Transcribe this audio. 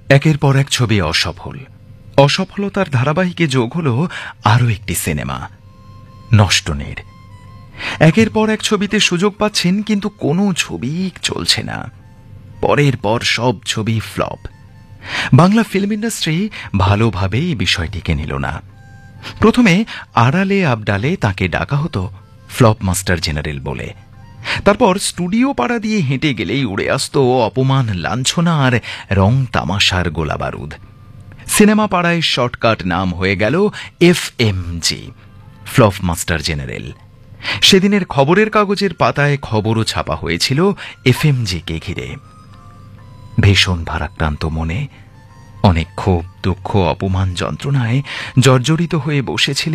একের পর এক ছবি অসফল। অসফলতার ধারাবাহিকে যোগ হল আরও একটি সিনেমা, নষ্টনীড়। একের পর এক ছবিতে সুযোগ পাচ্ছেন, কিন্তু কোনো ছবি চলছে না। পরের পর সব ছবি ফ্লপ। বাংলা ফিল্ম ইন্ডাস্ট্রি ভালোভাবে এই বিষয়টিকে নিল না। প্রথমে আড়ালে আবডালে তাকে ডাকা হতো ফ্লপ মাস্টার জেনারেল বলে। তারপর স্টুডিও পাড়া দিয়ে হেঁটে গেলেই উড়ে আসত অপমান, লাঞ্ছনা আর রং তামাশার গোলাবারুদ। সিনেমা পাড়ায় শর্টকাট নাম হয়ে গেল FMG, ফ্লপ মাস্টার জেনারেল। সেদিনের খবরের কাগজের পাতায় খবরও ছাপা হয়েছিল FMG-কে ঘিরে। ভীষণ ভারাক্রান্ত মনে, অনেক ক্ষোভ, দুঃখ, অপমান, যন্ত্রণায় জর্জরিত হয়ে বসেছিলেন